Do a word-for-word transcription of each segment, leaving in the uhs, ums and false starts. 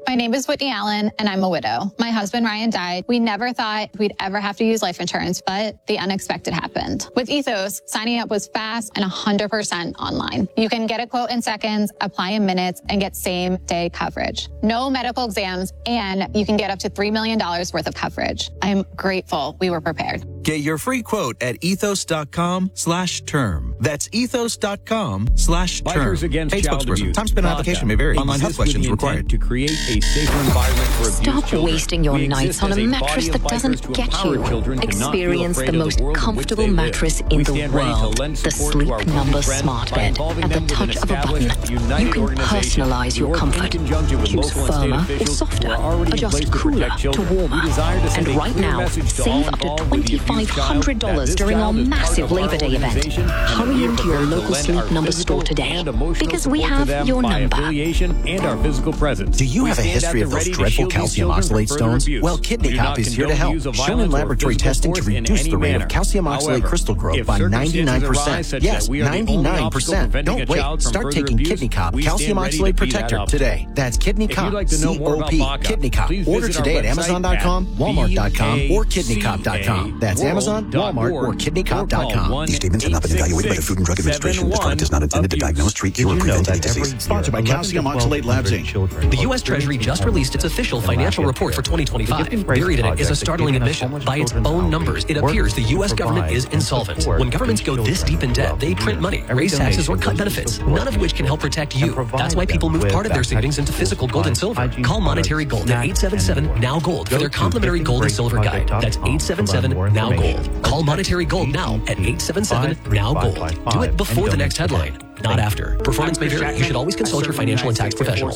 My name is Whitney Allen, and I'm a widow. My husband, Ryan, died. We never thought we'd ever have to use life insurance, but the unexpected happened. With Ethos, signing up was fast and one hundred percent online. You can get a quote in seconds, apply in minutes, and get same-day coverage. No medical exams, and you can get up to three million dollars worth of coverage. I'm grateful we were prepared. Get your free quote at ethos.com slash term. That's ethos.com slash term. Bikers Against Paid Child spokesperson. Abuse. Time spent on application may vary. Online health questions required. To create a safer environment for abused Stop children. wasting your We nights on a exist as mattress body that of bikers doesn't to get empower you. children to not feel Experience afraid the of the most world in which comfortable they live. mattress We in the stand ready to world. lend The support to Sleep our wounded Number friends Smart by Bed. involving At the them with an touch of a button, established, united you can organization. personalize your We work in comfort. conjunction with Choose local and state firmer or officials who softer. are already in Adjust place to cooler protect to children. warmer. We desire to send And a right clear now, message to all save up to involved with the abused twenty-five hundred dollars child that this during our child is part massive of our Labor Day event. organization, and Hurry we are into your prepared to local lend Sleep our Number physical store today, and emotional because we support to have them your by number. affiliation and our physical presence. Do you We have a stand at history the of those ready to dreadful shield these calcium children oxalate from further stones? abuse. Well, Kidney We do not Cop is here to condone help. use of Shown in violence or laboratory physical testing to force in reduce any the rate manner. of calcium oxalate However, crystal growth if by circumstances ninety-nine arise percent. such Yes, that we are the only ninety-nine obstacle percent. preventing Don't a child wait. from Start further taking abuse, Kidney Cop we Calcium stand ready to Oxalate be that Protector obstacle. today. That's Kidney If Cop, you'd like to know more about C O P, Baca, Kidney Cop. please Order visit our today at website amazon dot com, at walmart dot com, or baca kidney cop dot com. That's Amazon, Walmart, or kidney cop dot com. These statements have not been evaluated by the Food and Drug Administration. This product is not intended to diagnose, treat, cure, or prevent any disease. Sponsored by Calcium Oxalate Labs, Incorporated. The U S Treasury just released its official financial report for twenty twenty-five. Buried in it is a startling admission. By its own numbers, it appears the U S government is insolvent. When governments go this deep in debt, they print money, raise taxes, or cut benefits, none of which can help protect you. That's why people move part of their savings into physical gold and silver. Call Monetary Gold at eight seven seven, N O W Gold for their complimentary gold and silver guide. That's eight seven seven, N O W Gold. Call Monetary Gold now at eight seven seven, N O W Gold. Do it before the next headline, not after. Performance may vary. You should always consult your financial and tax professional.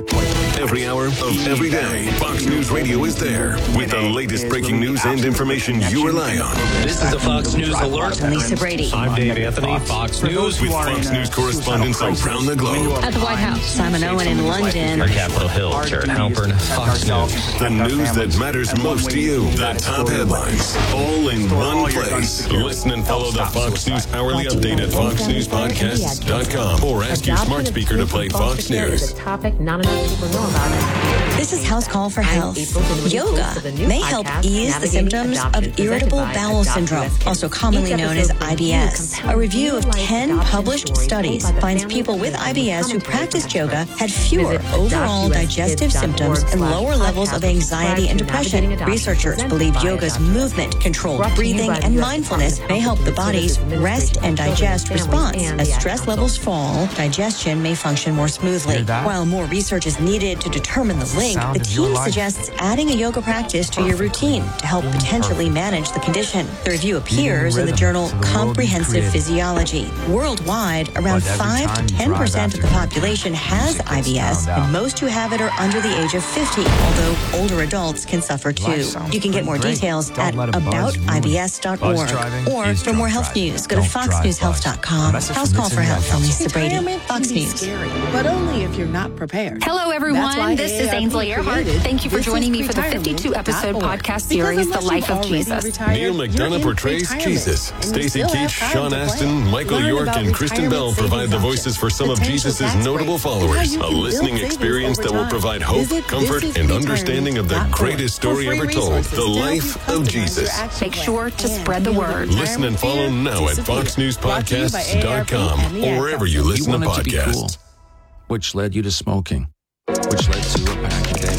Every hour of every day, Fox News Radio is there with the latest breaking news and information you rely on. This is a Fox News alert. I'm Lisa Brady. I'm Dave Anthony, Fox News. With Fox News correspondents around the globe. At the White House, Simon Owen in London. On Capitol Hill, Jared Halpern, Fox News. The news that matters most to you. The top headlines, all in one place. Listen and follow the Fox News Hourly Update at fox news podcasts dot com or ask your smart speaker to play Fox News. Topic not enough people know about it. This is House Call for Health. Yoga may help ease the symptoms of irritable bowel syndrome, also commonly known as I B S. A review of ten published studies finds people with I B S who practiced yoga had fewer overall digestive symptoms and lower levels of anxiety and depression. Researchers believe yoga's movement, controlled breathing, and mindfulness may help the body's rest and digest response. As stress levels fall, digestion may function more smoothly. While more research is needed to determine the link, the team suggests adding a yoga practice to your routine to help potentially manage the condition. The review appears in the journal Comprehensive Physiology. Worldwide, around five to ten percent of the population has I B S, and most who have it are under the age of fifty, although older adults can suffer too. You can get more details at about I B S dot org. Or for more health news, go to fox news health dot com. House Call for Health. I'm Lisa Brady, Fox News. Scary, but only if you're not prepared. Hello, everyone. This is Ainsley Earhart. Thank you for joining me for the fifty-two episode podcast series, The Life of Jesus. Neil McDonough portrays Jesus. Stacey Keach, Sean Astin, Michael York, and Kristen Bell provide the voices for some of Jesus' notable followers. A listening experience that will provide hope, comfort, and understanding of the greatest story ever told, the life of Jesus. Make sure to spread the word. Listen and follow now at fox news podcasts dot com or wherever you listen You to wanted to be podcasts. cool, which led you to smoking, which led to a pack a day.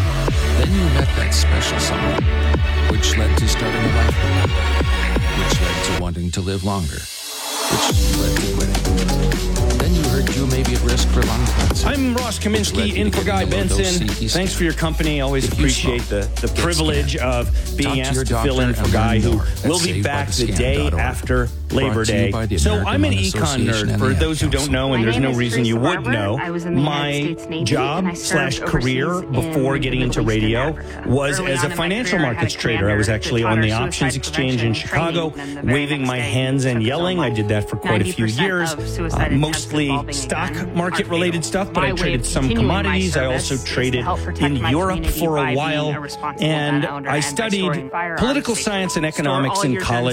Then you met that special someone, which led to starting a life with them, which led to wanting to live longer, which led to quitting. Then you heard you may be at risk for lung cancer. I'm Ross Kaminsky, in for Guy Benson. Thanks for your company. Always appreciate the, the privilege of being asked to fill in for Guy, who will be back the day after Labor Day. So I'm an econ nerd. For those who don't know, and there's no reason you would know, my job slash career before getting into radio was as a financial markets trader. I was actually on the options exchange in Chicago, waving my hands and yelling. I did that for quite a few years, uh, mostly stock market related stuff, but I traded some commodities. I also traded in Europe for a while, and I studied political science and economics in college.